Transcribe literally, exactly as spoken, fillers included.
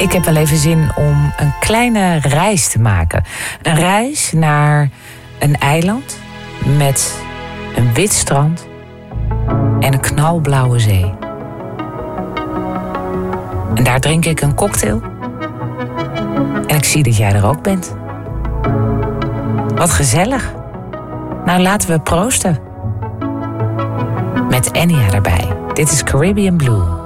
Ik heb wel even zin om een kleine reis te maken. Een reis naar een eiland met een wit strand en een knalblauwe zee. En daar drink ik een cocktail. En ik zie dat jij er ook bent. Wat gezellig. Nou, laten we proosten. Met Enya erbij. Dit is Caribbean Blue.